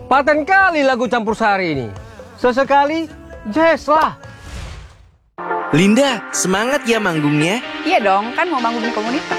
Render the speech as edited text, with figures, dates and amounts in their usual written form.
Paten kali lagu campur sari ini. Sesekali jazz lah. Linda, semangat ya manggungnya. Iya dong, kan mau bangun komunitas.